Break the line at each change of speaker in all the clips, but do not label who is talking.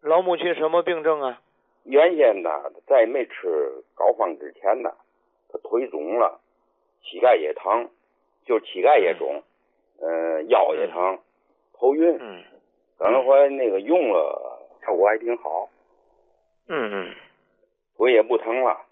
老母亲什么病症啊？
原先呢，在没吃膏方之前呢，他腿肿了，膝盖也疼，就是膝盖也肿，腰也疼，头晕。等那回那个用了，效果还挺好。腿也不疼了。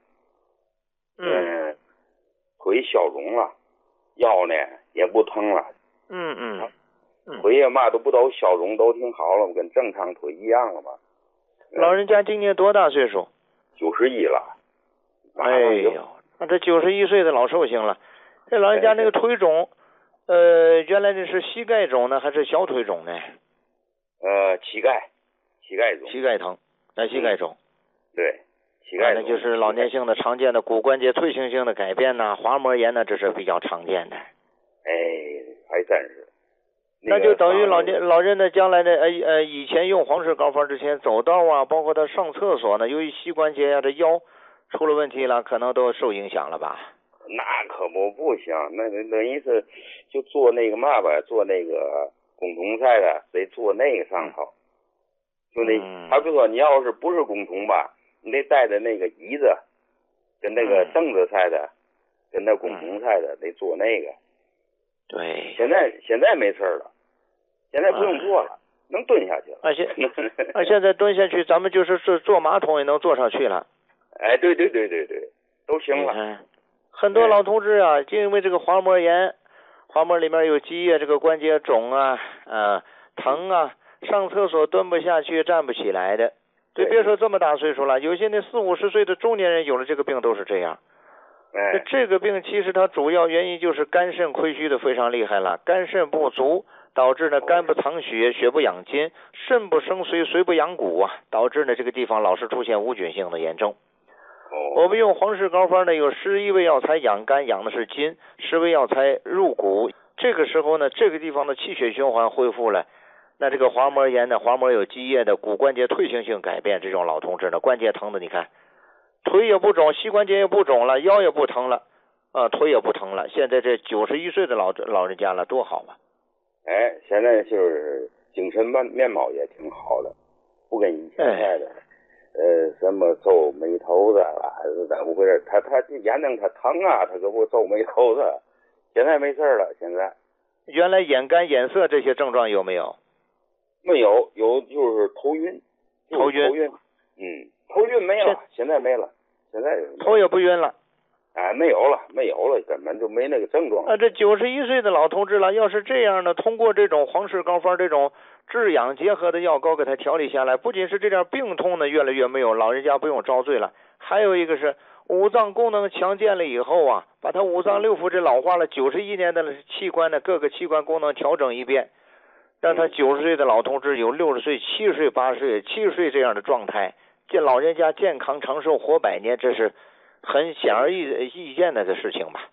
腿消肿了，腰呢也不疼了。腿也嘛都不都消肿，都挺好了，跟正常腿一样了嘛。
老人家今年多大岁数
？91了。
哎呦，那这91岁的老寿星了。这老人家那个腿肿，原来这是膝盖肿呢，还是小腿肿呢？
膝盖肿。
膝盖疼，膝盖肿。
对，膝盖肿。
那就是老年性的常见的骨关节退行性的改变呐，滑膜炎呢，这是比较常见的。
还真是。
那就等于老人的将来的以前用黄氏膏方之前走道啊，包括他上厕所呢，由于膝关节呀这腰出了问题了，可能都受影响了吧？
那可不行，那等于是就做那个嘛吧，做那个共同菜的，得做那个上头。就那，他比如说你要是不是共同吧，你得带着那个椅子，跟那个凳子菜的，跟那共同菜的得做那个。
对。
现在没事了。现在不用坐了，能蹲下去了。
现在蹲下去，咱们就是坐马桶也能坐上去了。
对，都行了。
很多老同志啊，就因为这个滑膜炎，滑膜里面有积液，这个关节肿啊，疼啊，上厕所蹲不下去，站不起来的。对，别说这么大岁数了，有些那40-50岁的中年人有了这个病都是这样。这个病其实它主要原因就是肝肾亏虚的非常厉害了，肝肾不足。导致呢肝不藏血，血不养筋，肾不生髓，髓不养骨啊，导致呢这个地方老是出现无菌性的炎症。我们用黄氏膏方呢，有11味药材养肝，养的是筋；10味药材入骨。这个时候呢，这个地方的气血循环恢复了，那这个滑膜炎呢，滑膜有积液的，骨关节退行性改变，这种老同志呢，关节疼的，你看腿也不肿，膝关节也不肿了，腰也不疼了，腿也不疼了。现在这91岁的老人家了，多好啊！
现在就是精神面貌也挺好的，不跟以前似的，什么皱眉头子了，还是咋不回事？他眼睛他疼啊，他可不皱眉头子。现在没事了，现在。
原来眼干眼涩这些症状有没有？
没有，有就是头晕。头晕，头晕没了，现在没了，现在
头也不晕了。
没有了，根本就没那个症状。
这91岁的老同志了，要是这样呢，通过这种黄氏膏方这种治养结合的药膏给他调理下来，不仅是这点病痛呢越来越没有，老人家不用遭罪了，还有一个是五脏功能强健了以后啊，把他五脏六腑这老化了91年的器官呢，各个器官功能调整一遍，让他90岁的老同志有60岁、70岁、80岁、70岁这样的状态，这老人家健康长寿活100年，这是很显而易见的事情吧。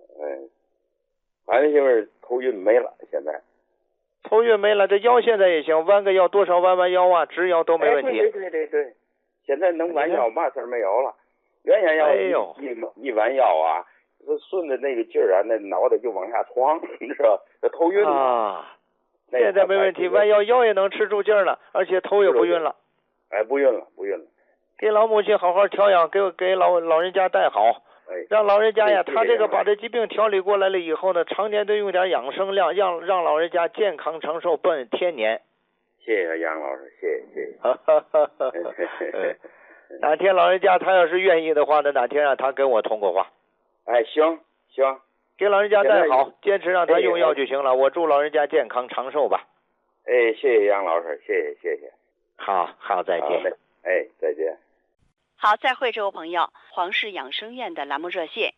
反正就是头晕没了，现在
头晕没了，这腰现在也行，弯个腰多少弯腰啊，直腰都没问题。
对，现在能弯腰嘛事儿没有了。原先要一弯腰啊，顺着那个劲儿啊，那脑袋就往下撞，你知道，这头晕
啊。现在没问题，弯腰也能吃住劲儿了，而且头也不晕了。
不晕了。
给老母亲好好调养，给老人家带好。让老人家呀，他这个把这疾病调理过来了以后呢，常年都用点养生量，让老人家健康长寿奔天年。
谢谢杨老师，谢谢。
哪天老人家他要是愿意的话呢，哪天让他跟我通过话。
行，
给老人家带好，坚持让他用药就行了。我祝老人家健康长寿吧。
谢谢杨老师，谢谢。
好，再见。
再见。
好，再会，这位朋友。黄氏养生院的栏目热线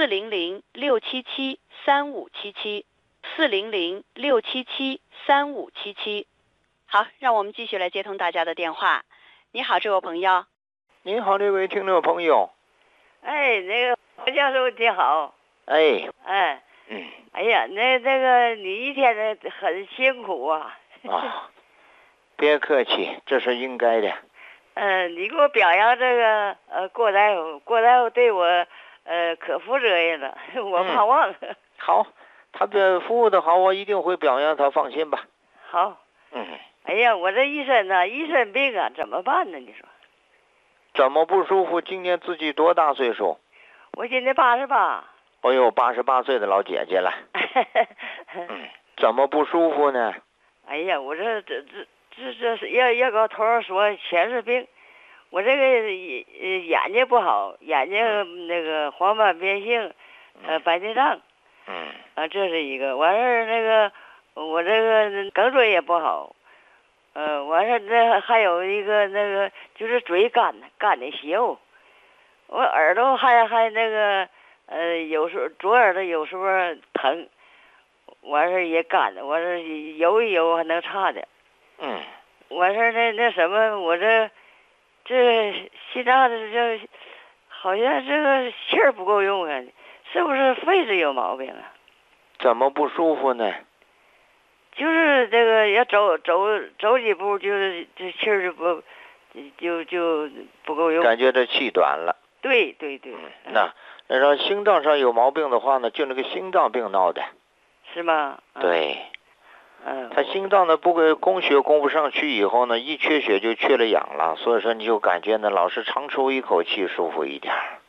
400-677-3577，400-677-3577。好，让我们继续来接通大家的电话。你好，这位朋友。
您好，这位听众朋友。
那个黄教授你好。
哎
呀，那个你一天的很辛苦啊。
别客气，这是应该的。
你给我表扬这个郭大夫对我可负责任了，我怕忘了。
好，他服务的好，我一定会表扬他，放心吧。
好。 哎呀，我这一身病啊，怎么办呢？你说？
怎么不舒服？今年自己多大岁数？
我今年88。
哎呦，88岁的老姐姐了。怎么不舒服呢？
哎呀，我这是要搁头上说全是病。我这个眼睛不好，眼睛那个黄斑变性，白内障。这是一个。完事儿那个我这个颈椎也不好。完事儿那还有一个那个就是嘴干的邪乎。我耳朵还那个有时候左耳朵有时候疼，完事儿也干的，完事儿游一游还能差点。完事儿那什么，我这心脏这好像这个气儿不够用啊，是不是肺子有毛病啊？
怎么不舒服呢？
就是这个要走几步，就是这气儿就不够用，
感觉这气短了。
对。
那让心脏上有毛病的话呢，就那个心脏病闹的。
是吗？
对。他心脏呢不给供血供不上去以后呢，一缺血就缺了氧了，所以说你就感觉呢老是长抽一口气舒服一点。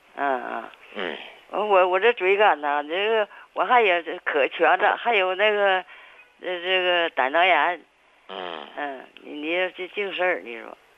我这嘴干呐，这个我还有可全着，还有那个这个胆囊炎。你这净事儿，你说。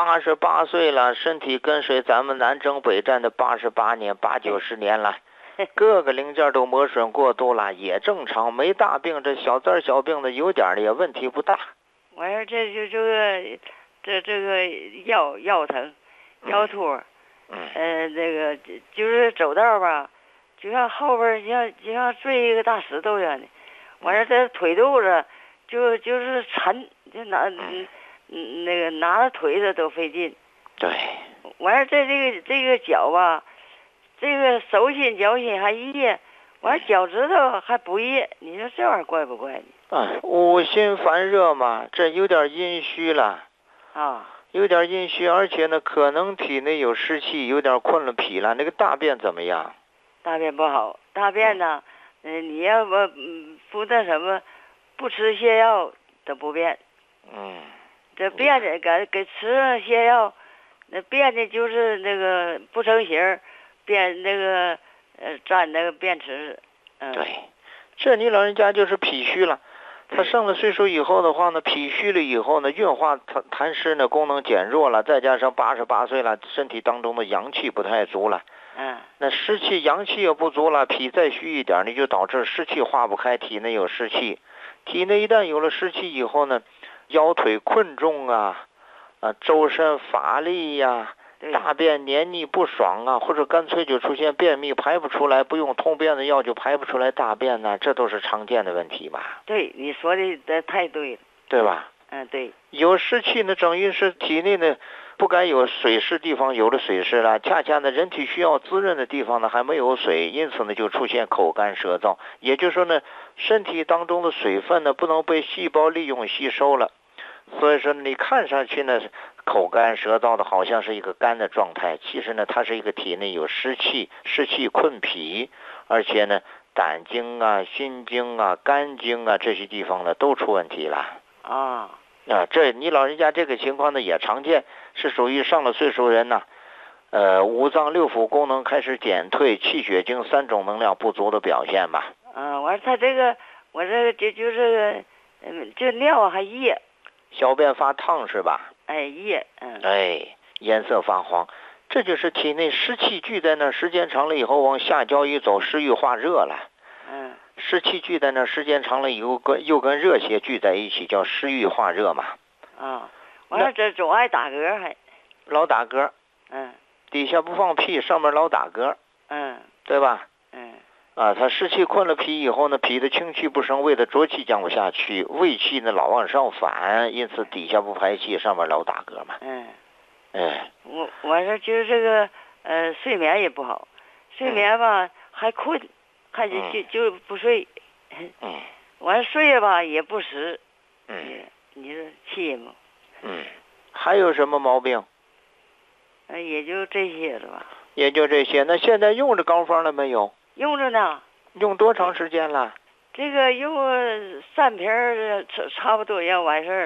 88岁了，身体跟随咱们南征北战的88年、80-90年了，各个零件都磨损过度了，也正常，没大病，这小灾小病的有点的也问题不大。
完事儿这个腰疼，腰托。那个就是走道吧，就像后边就像坠一个大石头一样的。完事儿这腿肚子就是沉，就那个拿着腿子都费劲。
对。
完事儿这个脚吧，这个手心脚心还热，完事儿脚趾头还不热，你说这玩意儿怪不怪呢？
五心烦热嘛，这有点阴虚了。有点阴虚，而且呢可能体内有湿气，有点困了脾了。那个大便怎么样？
大便不好，大便呢，你要不那什么，不吃泻药都不便。这便的给吃上泻药，那便的就是那个不成形，便那个占那个便池。
对，这你老人家就是脾虚了。他上了岁数以后的话呢，脾虚了以后呢，运化痰湿呢功能减弱了，再加上88岁了，身体当中的阳气不太足了。那湿气阳气也不足了，脾再虚一点，你就导致湿气化不开，体内有湿气。体内一旦有了湿气以后呢，腰腿困重周身乏力大便黏腻不爽或者干脆就出现便秘排不出来，不用通便的药就排不出来大便这都是常见的问题吧？
对，你说的太对了，
对吧？
对。
有湿气呢，等于是体内呢不该有水湿地方有了水湿了，恰恰呢人体需要滋润的地方呢还没有水，因此呢就出现口干舌燥。也就是说呢，身体当中的水分呢不能被细胞利用吸收了，所以说你看上去呢口干舌燥的好像是一个干的状态，其实呢它是一个体内有湿气困脾，而且呢胆经心经肝经这些地方呢都出问题了。这你老人家这个情况呢也常见，是属于上了岁数人五脏六腑功能开始减退，气血经3种能量不足的表现吧。
完他我这个就是就尿还热，
小便发烫是吧？
热。
颜色发黄，这就是体内湿气聚在那，时间长了以后往下焦一走，湿郁化热了。湿气聚在那，时间长了以后又跟热邪聚在一起，叫湿郁化热嘛。
完了这总爱打嗝还。
老打嗝。底下不放屁，上面老打嗝。对吧？他湿气困了脾以后呢，脾的清气不升，胃的浊气降不下去，胃气呢老往上反，因此底下不排气，上面老打嗝嘛。
我完事就是这个睡眠也不好，睡眠吧还困，还就不睡。完睡吧也不实。你说气吗？
还有什么毛病？
也就这些了吧。
也就这些。那现在用着膏方了没有？
用着呢。
用多长时间了？
这个用3瓶差不多要完事儿了。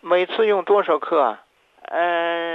每次用多少克啊？